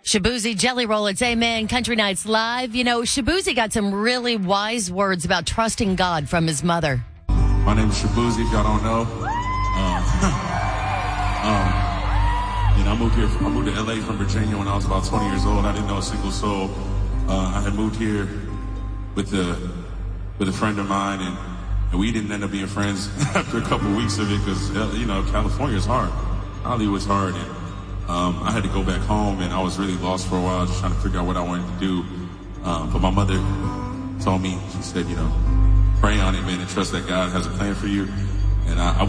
Shabuzi Jelly Roll, it's Amen Country Nights Live. You know, Shabuzi got some really wise words about trusting God from his mother. My name is Shabuzi, if y'all don't know. I moved to LA from Virginia when I was about 20 years old. I didn't know a single soul. I had moved here with a friend of mine, and we didn't end up being friends after a couple of weeks of it because, California is hard. Hollywood's hard, and I had to go back home, and I was really lost for a while, just trying to figure out what I wanted to do. But my mother told me, she said, pray on it, man, and trust that God has a plan for you. And I